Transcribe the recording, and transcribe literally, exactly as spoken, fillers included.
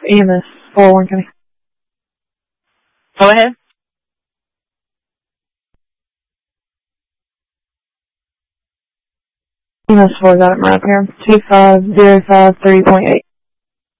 E M S, four oh one County. Go ahead. E M S four, got it right up here. two five zero five three point eight.